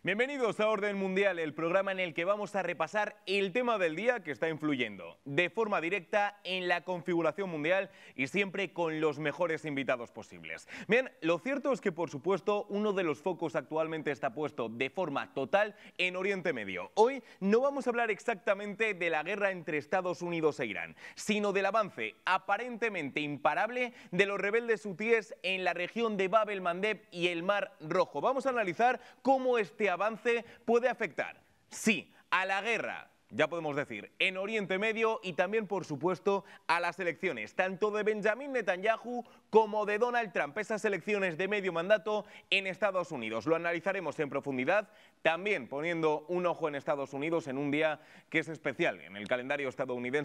Bienvenidos a Orden Mundial, el programa en el que vamos a repasar el tema del día que está influyendo de forma directa en la configuración mundial y siempre con los mejores invitados posibles. Bien, lo cierto es que, por supuesto, uno de los focos actualmente está puesto de forma total en Oriente Medio. Hoy no vamos a hablar exactamente de la guerra entre Estados Unidos e Irán, sino del avance aparentemente imparable de los rebeldes hutíes en la región de Bab el-Mandeb y el Mar Rojo. Vamos a analizar cómo este avance puede afectar, sí, a la guerra, ya podemos decir, en Oriente Medio y también, por supuesto, a las elecciones, tanto de Benjamin Netanyahu como de Donald Trump, esas elecciones de medio mandato en Estados Unidos. Lo analizaremos en profundidad, también poniendo un ojo en Estados Unidos en un día que es especial en el calendario estadounidense.